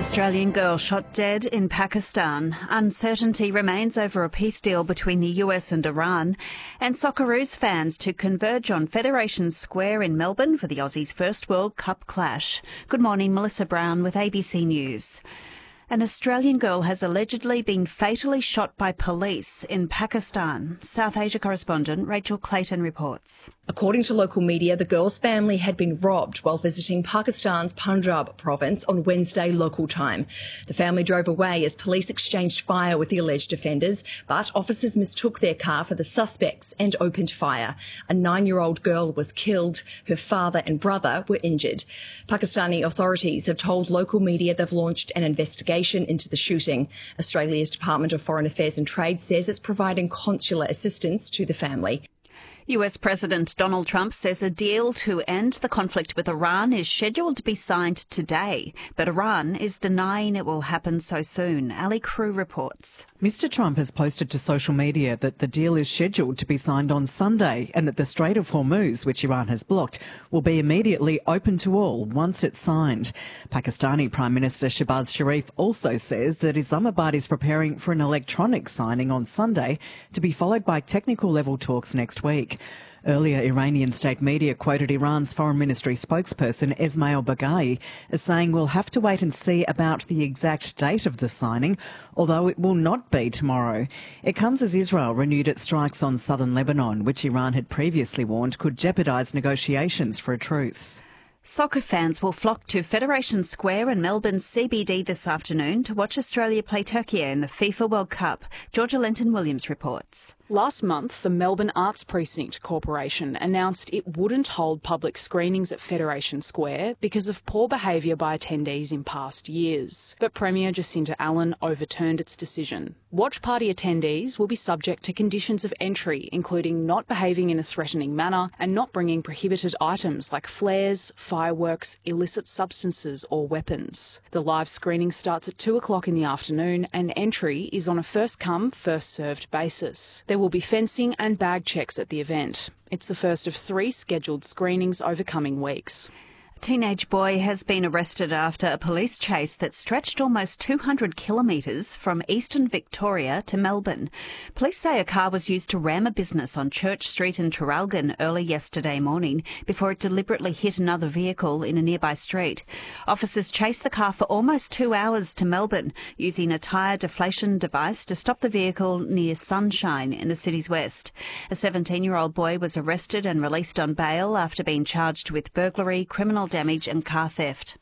Australian girl shot dead in Pakistan. Uncertainty remains over a peace deal between the US and Iran. And Socceroos fans to converge on Federation Square in Melbourne for the Aussies' first World Cup clash. Good morning, Melissa Brown with ABC News. An Australian girl has allegedly been fatally shot by police in Pakistan. South Asia correspondent Rachel Clayton reports. According to local media, the girl's family had been robbed while visiting Pakistan's Punjab province on Wednesday local time. The family drove away as police exchanged fire with the alleged offenders, but officers mistook their car for the suspects and opened fire. A 9-year-old girl was killed. Her father and brother were injured. Pakistani authorities have told local media they've launched an investigation into the shooting. Australia's Department of Foreign Affairs and Trade says it's providing consular assistance to the family. US President Donald Trump says a deal to end the conflict with Iran is scheduled to be signed today, but Iran is denying it will happen so soon. Ali Crew reports. Mr Trump has posted to social media that the deal is scheduled to be signed on Sunday and that the Strait of Hormuz, which Iran has blocked, will be immediately open to all once it's signed. Pakistani Prime Minister Shehbaz Sharif also says that Islamabad is preparing for an electronic signing on Sunday to be followed by technical level talks next week. Earlier, Iranian state media quoted Iran's Foreign Ministry spokesperson Esmail Baghai as saying we'll have to wait and see about the exact date of the signing, although it will not be tomorrow. It comes as Israel renewed its strikes on southern Lebanon, which Iran had previously warned could jeopardise negotiations for a truce. Soccer fans will flock to Federation Square in Melbourne's CBD this afternoon to watch Australia play Turkey in the FIFA World Cup. Georgia Lenton-Williams reports. Last month, the Melbourne Arts Precinct Corporation announced it wouldn't hold public screenings at Federation Square because of poor behaviour by attendees in past years. But Premier Jacinta Allen overturned its decision. Watch party attendees will be subject to conditions of entry, including not behaving in a threatening manner and not bringing prohibited items like flares, fireworks, illicit substances or weapons. The live screening starts at 2 o'clock in the afternoon and entry is on a first-come, first-served basis. There will be fencing and bag checks at the event. It's the first of 3 scheduled screenings over coming weeks. A teenage boy has been arrested after a police chase that stretched almost 200 kilometres from eastern Victoria to Melbourne. Police say a car was used to ram a business on Church Street in Traralgon early yesterday morning before it deliberately hit another vehicle in a nearby street. Officers chased the car for almost 2 hours to Melbourne using a tyre deflation device to stop the vehicle near Sunshine in the city's west. A 17-year-old boy was arrested and released on bail after being charged with burglary, criminal damage and car theft.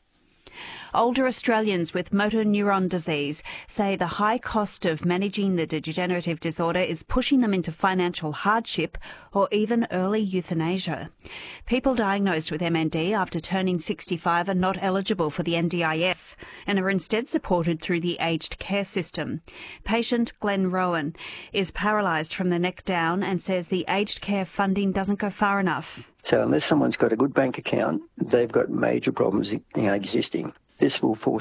Older Australians with motor neuron disease say the high cost of managing the degenerative disorder is pushing them into financial hardship or even early euthanasia. People diagnosed with MND after turning 65 are not eligible for the NDIS and are instead supported through the aged care system. Patient Glenn Rowan is paralysed from the neck down and says the aged care funding doesn't go far enough. So unless someone's got a good bank account, they've got major problems existing. This will force